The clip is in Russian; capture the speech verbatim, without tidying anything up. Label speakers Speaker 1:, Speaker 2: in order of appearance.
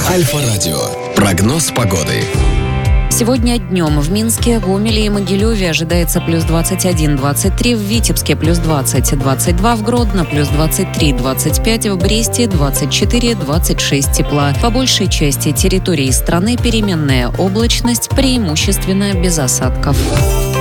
Speaker 1: Альфа-радио. Прогноз погоды.
Speaker 2: Сегодня днем в Минске, Гомеле и Могилеве ожидается плюс двадцать один - двадцать три, в Витебске плюс двадцать - двадцать два, в Гродно плюс двадцать три - двадцать пять, в Бресте двадцать четыре - двадцать шесть тепла. По большей части территории страны переменная облачность, преимущественно без осадков.